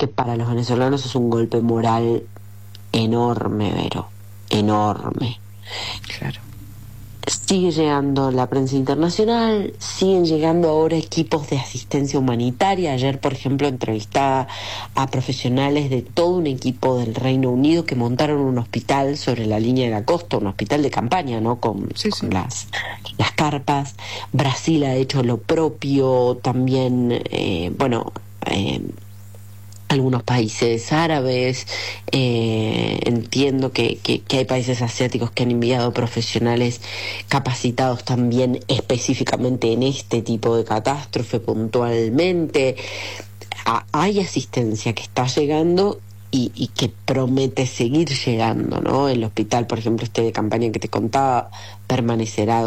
que para los venezolanos es un golpe moral enorme, Vero, enorme. Claro. Sigue llegando la prensa internacional, siguen llegando ahora equipos de asistencia humanitaria. Ayer, por ejemplo, entrevistaba a profesionales de todo un equipo del Reino Unido que montaron un hospital sobre la línea de la costa, un hospital de campaña, ¿no? Con las carpas. Brasil ha hecho lo propio, también, algunos países árabes, entiendo que hay países asiáticos que han enviado profesionales capacitados también específicamente en este tipo de catástrofe puntualmente. Hay asistencia que está llegando y que promete seguir llegando, ¿no? El hospital, por ejemplo, este de campaña que te contaba, permanecerá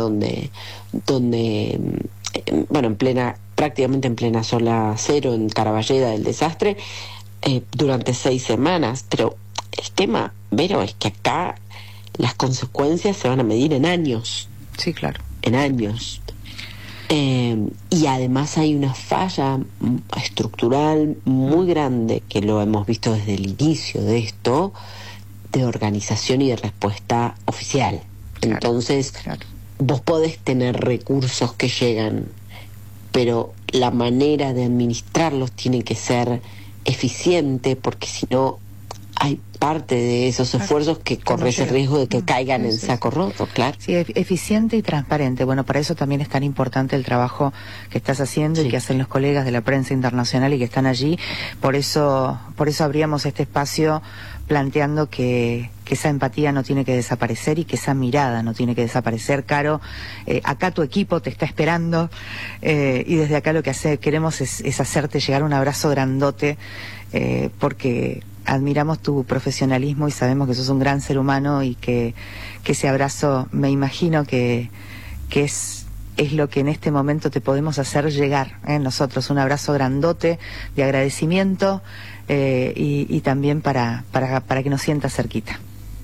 prácticamente en plena zona cero, en Caraballeda del desastre, durante 6 semanas. Pero el tema, Vero, es que acá las consecuencias se van a medir en años. Sí, claro. En años. Y además hay una falla estructural muy grande, que lo hemos visto desde el inicio de esto, de organización y de respuesta oficial. Claro, entonces, claro, vos podés tener recursos que llegan, pero la manera de administrarlos tiene que ser eficiente, porque si no hay parte de esos esfuerzos que corres el riesgo de que caigan en saco roto, claro. Sí, eficiente y transparente. Bueno, para eso también es tan importante el trabajo que estás haciendo y que hacen los colegas de la prensa internacional y que están allí. Por eso abríamos este espacio planteando que esa empatía no tiene que desaparecer y que esa mirada no tiene que desaparecer. Caro, acá tu equipo te está esperando, y desde acá lo que queremos es hacerte llegar un abrazo grandote, porque admiramos tu profesionalismo y sabemos que sos un gran ser humano, y que ese abrazo, me imagino que es lo que en este momento te podemos hacer llegar, nosotros, un abrazo grandote de agradecimiento, y también para que nos sientas cerquita.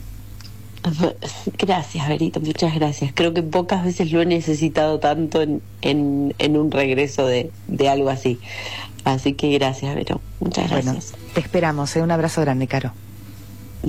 Gracias, Verito, muchas gracias. Creo que pocas veces lo he necesitado tanto en un regreso de algo así. Así que gracias, Vero. Muchas gracias. Bueno, te esperamos, un abrazo grande, Caro.